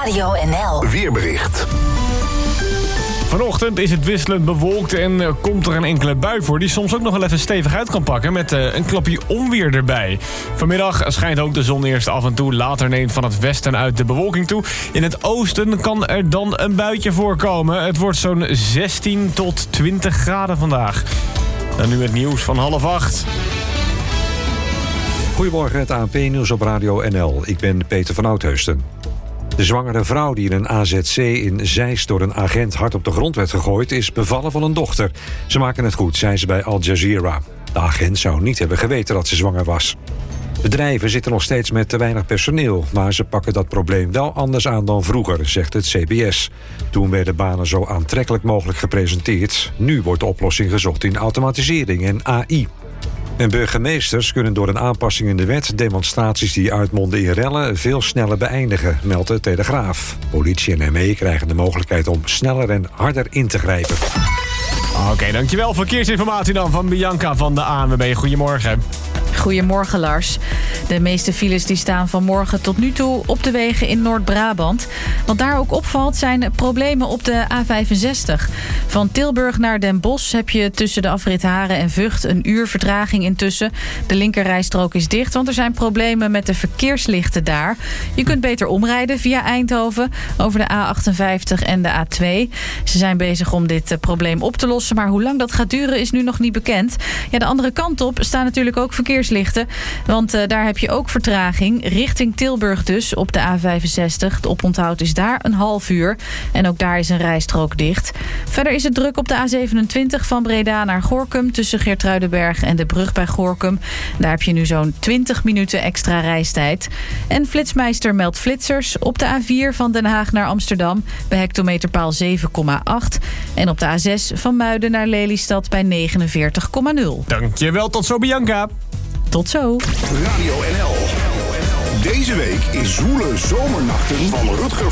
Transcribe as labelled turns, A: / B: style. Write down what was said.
A: Radio NL
B: Weerbericht.
C: Vanochtend is het wisselend bewolkt en komt er een enkele bui voor... die soms ook nog wel even stevig uit kan pakken met een klapje onweer erbij. Vanmiddag schijnt ook de zon eerst af en toe. Later neemt van het westen uit de bewolking toe. In het oosten kan er dan een buitje voorkomen. Het wordt zo'n 16 tot 20 graden vandaag. Dan nu het nieuws van 7:30.
D: Goedemorgen, het ANP-nieuws op Radio NL. Ik ben Peter van Oudheusden. De zwangere vrouw die in een AZC in Zeist door een agent hard op de grond werd gegooid... is bevallen van een dochter. Ze maken het goed, zei ze bij Al Jazeera. De agent zou niet hebben geweten dat ze zwanger was. Bedrijven zitten nog steeds met te weinig personeel... maar ze pakken dat probleem wel anders aan dan vroeger, zegt het CBS. Toen werden banen zo aantrekkelijk mogelijk gepresenteerd. Nu wordt de oplossing gezocht in automatisering en AI. En burgemeesters kunnen door een aanpassing in de wet... demonstraties die uitmonden in rellen veel sneller beëindigen, meldt de Telegraaf. Politie en ME krijgen de mogelijkheid om sneller en harder in te grijpen.
C: Oké, dankjewel. Verkeersinformatie dan van Bianca van de ANWB. Goedemorgen.
E: Goedemorgen, Lars. De meeste files die staan vanmorgen tot nu toe op de wegen in Noord-Brabant. Wat daar ook opvalt zijn problemen op de A65. Van Tilburg naar Den Bosch heb je tussen de afrit Haren en Vught 1 uur vertraging intussen. De linkerrijstrook is dicht, want er zijn problemen met de verkeerslichten daar. Je kunt beter omrijden via Eindhoven over de A58 en de A2. Ze zijn bezig om dit probleem op te lossen, maar hoe lang dat gaat duren is nu nog niet bekend. Ja, de andere kant op staan natuurlijk ook verkeerslichten. Want daar heb je ook vertraging. Richting Tilburg dus op de A65. De oponthoud is daar 1,5 uur. En ook daar is een rijstrook dicht. Verder is het druk op de A27 van Breda naar Gorinchem... tussen Geertruidenberg en de brug bij Gorinchem. Daar heb je nu zo'n 20 minuten extra reistijd. En Flitsmeister meldt flitsers op de A4 van Den Haag naar Amsterdam... bij hectometerpaal 7,8. En op de A6 van Muiden naar Lelystad bij 49,0.
C: Dankjewel, tot zo Bianca.
E: Tot zo.
B: Radio NL. Deze week in zwoele zomernachten van Rutger